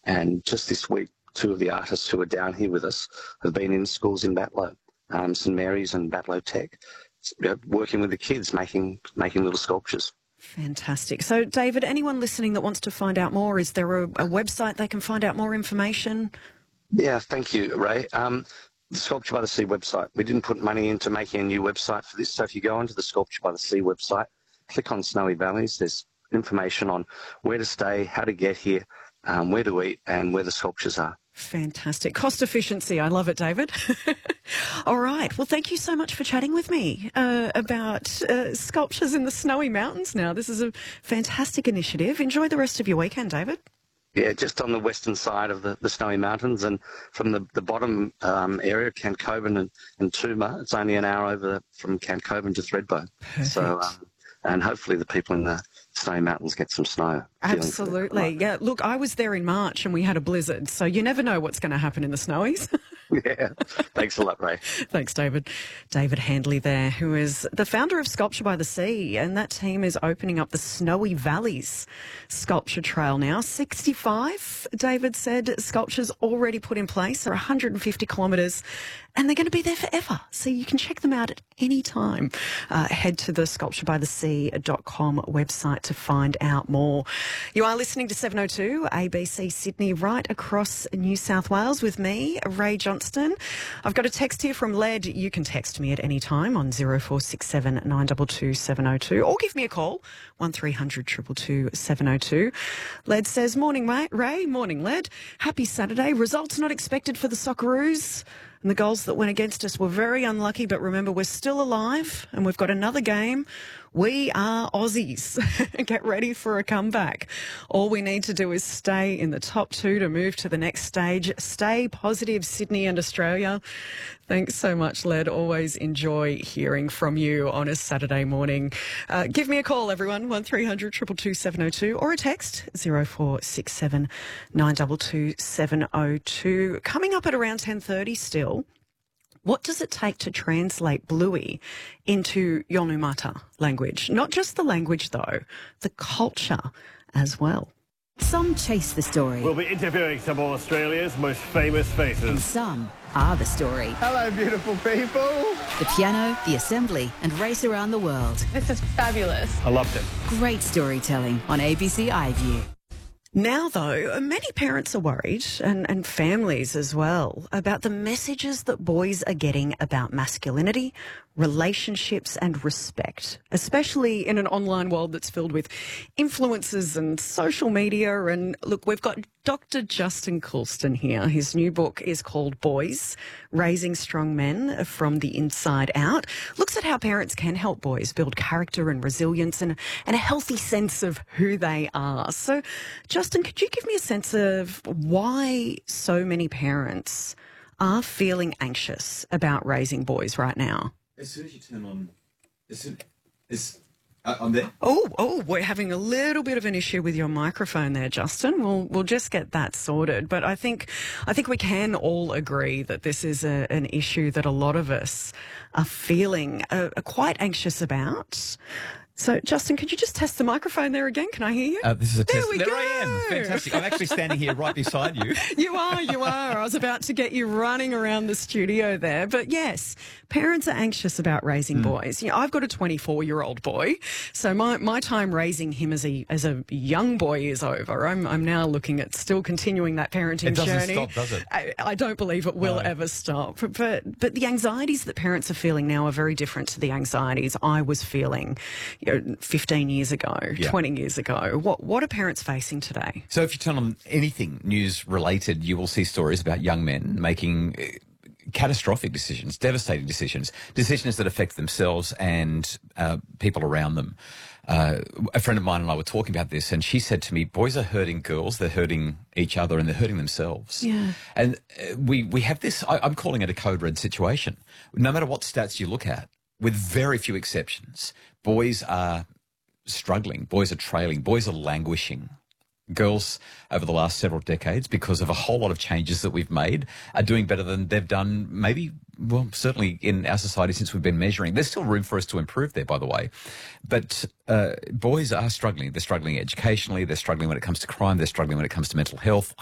And just this week, two of the artists who are down here with us have been in schools in Batlow, St Mary's and Batlow Tech, working with the kids, making little sculptures. Fantastic. So, David, anyone listening that wants to find out more, is there a website they can find out more information? Yeah, thank you, Ray. The Sculpture by the Sea website. We didn't put money into making a new website for this, so if you go onto the Sculpture by the Sea website, click on Snowy Valleys, there's information on where to stay, how to get here, where to eat, and where the sculptures are. Fantastic. Cost efficiency. I love it, David. All right. Well, thank you so much for chatting with me about sculptures in the Snowy Mountains now. This is a fantastic initiative. Enjoy the rest of your weekend, David. Yeah, just on the western side of the Snowy Mountains, and from the bottom area, Camp Coburn and Tooma, it's only an hour over from Camp Coburn to Thredbo. Perfect. So, and hopefully the people in the Snowy Mountains get some snow. Absolutely. Yeah, look, I was there in March and we had a blizzard, so you never know what's going to happen in the Snowies. Yeah. Thanks a lot, Ray. Thanks, David. David Handley there, who is the founder of Sculpture by the Sea, and that team is opening up the Snowy Valleys Sculpture Trail now. 65, David said, sculptures already put in place. They're 150 kilometres and they're going to be there forever. So you can check them out at any time. Head to the sculpturebythesea.com website to find out more. You are listening to 702 ABC Sydney, right across New South Wales with me, Ray Johnston. I've got a text here from Led. You can text me at any time on 0467 922 702 or give me a call, 1300 222 702. Led says, morning, Ray. Morning, Led. Happy Saturday. Results not expected for the Socceroos. And the goals that went against us were very unlucky, but remember, we're still alive and we've got another game. We are Aussies. Get ready for a comeback. All we need to do is stay in the top two to move to the next stage. Stay positive, Sydney and Australia. Thanks so much, Led. Always enjoy hearing from you on a Saturday morning. Give me a call, everyone, 1300 222 702 or a text 0467 922 702. Coming up at around 10:30 still. What does it take to translate Bluey into Yolngu language? Not just the language, though, the culture as well. Some chase the story. We'll be interviewing some of Australia's most famous faces. And some are the story. Hello, beautiful people. The piano, the assembly, and race around the world. This is fabulous. I loved it. Great storytelling on ABC iView. Now, though, many parents are worried, and families as well, about the messages that boys are getting about masculinity, relationships and respect, especially in an online world that's filled with influencers and social media. And look, we've got Dr. Justin Coulston here. His new book is called Boys, Raising Strong Men from the Inside Out. Looks at how parents can help boys build character and resilience and a healthy sense of who they are. So, Justin, could you give me a sense of why so many parents are feeling anxious about raising boys right now? As soon as you turn on, I'm there. Oh, we're having a little bit of an issue with your microphone there, Justin. We'll just get that sorted. But I think we can all agree that this is an issue that a lot of us are feeling quite anxious about. So, Justin, could you just test the microphone there again? Can I hear you? This is a test. There we go. I am. Fantastic. I'm actually standing here right beside you. You are. I was about to get you running around the studio there. But yes, parents are anxious about raising boys. You know, I've got a 24-year-old boy, so my time raising him as a young boy is over. I'm now looking at still continuing that parenting journey. It doesn't stop, does it? I don't believe it will ever stop. But the anxieties that parents are feeling now are very different to the anxieties I was feeling 15 years ago, 20 years ago. What are parents facing today? So if you turn on anything news related, you will see stories about young men making catastrophic decisions, devastating decisions that affect themselves and people around them. A friend of mine and I were talking about this, and she said to me, boys are hurting girls, they're hurting each other, and they're hurting themselves. Yeah. And we have this, I'm calling it a code red situation. No matter what stats you look at, with very few exceptions, boys are struggling, boys are trailing, boys are languishing. Girls over the last several decades, because of a whole lot of changes that we've made, are doing better than they've done certainly in our society since we've been measuring. There's still room for us to improve there, by the way. But boys are struggling. They're struggling educationally. They're struggling when it comes to crime. They're struggling when it comes to mental health.